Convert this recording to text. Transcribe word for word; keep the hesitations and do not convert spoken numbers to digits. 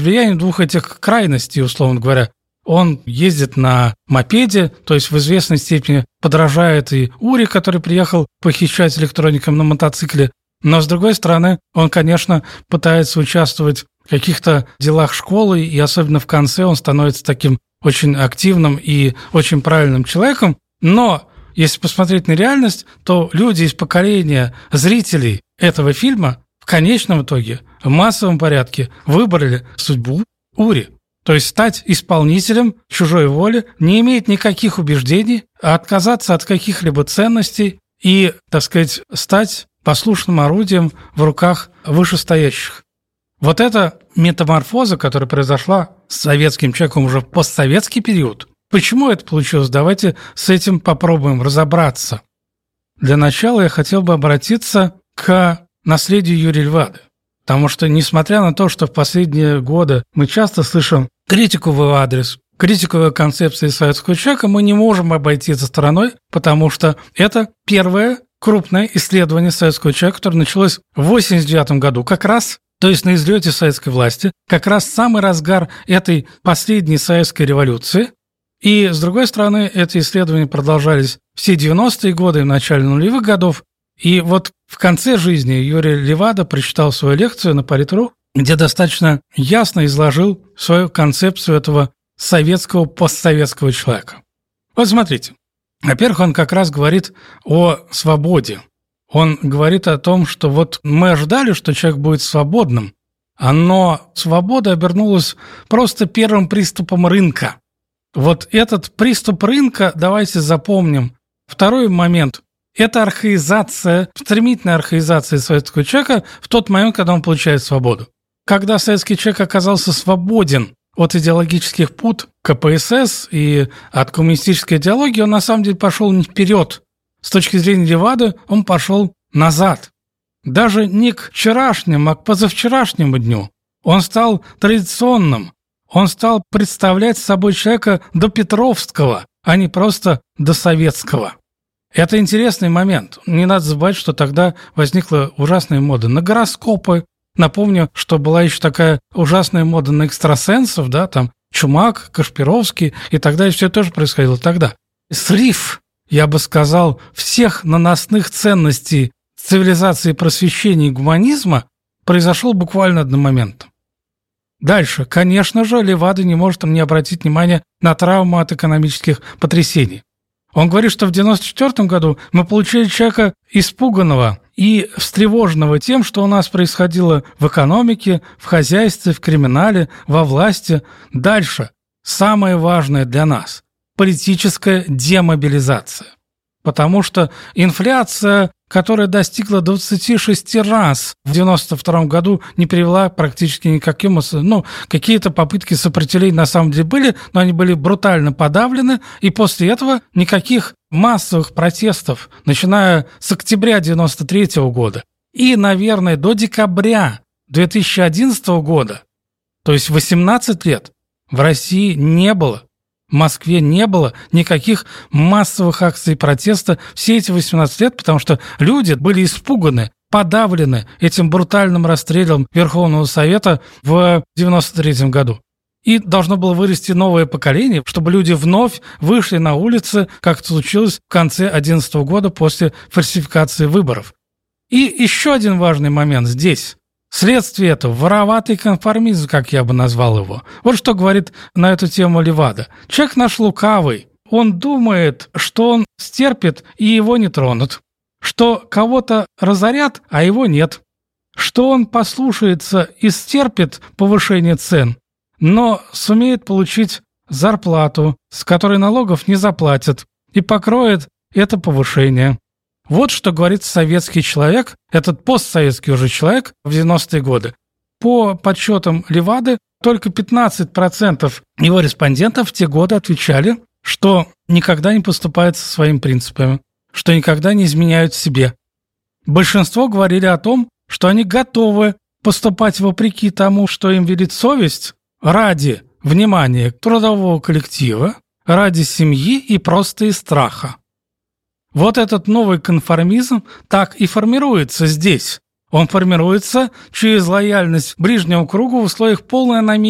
влиянием двух этих крайностей, условно говоря. Он ездит на мопеде, то есть в известной степени подражает и Ури, который приехал похищать электроников на мотоцикле. Но, с другой стороны, он, конечно, пытается участвовать в каких-то делах школы, и особенно в конце он становится таким очень активным и очень правильным человеком. Но если посмотреть на реальность, то люди из поколения зрителей этого фильма в конечном итоге в массовом порядке выбрали судьбу Ури. То есть стать исполнителем чужой воли, не иметь никаких убеждений, а отказаться от каких-либо ценностей и, так сказать, стать послушным орудием в руках вышестоящих. Вот эта метаморфоза, которая произошла с советским человеком уже в постсоветский период, почему это получилось? Давайте с этим попробуем разобраться. Для начала я хотел бы обратиться к наследию Юрия Левады. Потому что, несмотря на то, что в последние годы мы часто слышим критику в его адрес, критику его концепции советского человека, мы не можем обойти это стороной, потому что это первое крупное исследование советского человека, которое началось в восемьдесят девятом году, как раз, то есть на излете советской власти, как раз самый разгар этой последней советской революции. И, с другой стороны, эти исследования продолжались все девяностые годы и в начале нулевых годов. И вот в конце жизни Юрий Левада прочитал свою лекцию на Политру, где достаточно ясно изложил свою концепцию этого советского, постсоветского человека. Вот смотрите. Во-первых, он как раз говорит о свободе. Он говорит о том, что вот мы ожидали, что человек будет свободным, но свобода обернулась просто первым приступом рынка. Вот этот приступ рынка давайте запомним. Второй момент – это архаизация, стремительная архаизация советского человека в тот момент, когда он получает свободу. Когда советский человек оказался свободен от идеологических пут ка пэ эс эс и от коммунистической идеологии, он на самом деле пошел не вперед. С точки зрения Левады он пошел назад. Даже не к вчерашнему, а к позавчерашнему дню. Он стал традиционным. Он стал представлять собой человека допетровского, а не просто досоветского. Это интересный момент. Не надо забывать, что тогда возникла ужасная мода на гороскопы. Напомню, что была еще такая ужасная мода на экстрасенсов, да, там Чумак, Кашпировский и так далее. Все тоже происходило тогда. Срыв, я бы сказал, всех наносных ценностей цивилизации просвещения и гуманизма произошел буквально одномоментно. Дальше, конечно же, Левада не может не обратить внимания на травму от экономических потрясений. Он говорит, что в девяносто четвёртом году мы получили человека испуганного и встревоженного тем, что у нас происходило в экономике, в хозяйстве, в криминале, во власти. Дальше, самое важное для нас – политическая демобилизация. Потому что инфляция, которая достигла двадцати шести раз в девяносто втором году, не привела практически никаким... Ну, какие-то попытки сопротивления на самом деле были, но они были брутально подавлены, и после этого никаких массовых протестов, начиная с октября девяносто третьего года и, наверное, до декабря две тысячи одиннадцатого года, то есть восемнадцать лет, в России не было. В Москве не было никаких массовых акций протеста все эти восемнадцать лет, потому что люди были испуганы, подавлены этим брутальным расстрелом Верховного Совета в девяносто третьем году. И должно было вырасти новое поколение, чтобы люди вновь вышли на улицы, как это случилось в конце две тысячи одиннадцатого года после фальсификации выборов. И еще один важный момент здесь. Следствие этого – вороватый конформизм, как я бы назвал его. Вот что говорит на эту тему Левада. Человек наш лукавый. Он думает, что он стерпит, и его не тронут. Что кого-то разорят, а его нет. Что он послушается и стерпит повышение цен, но сумеет получить зарплату, с которой налогов не заплатит, и покроет это повышение. Вот что говорит советский человек, этот постсоветский уже человек в девяностые годы. По подсчетам Левады, только пятнадцать процентов его респондентов в те годы отвечали, что никогда не поступают со своими принципами, что никогда не изменяют себе. Большинство говорили о том, что они готовы поступать вопреки тому, что им велит совесть, ради внимания трудового коллектива, ради семьи и просто из страха. Вот этот новый конформизм так и формируется здесь. Он формируется через лояльность ближнему кругу в условиях полной аномии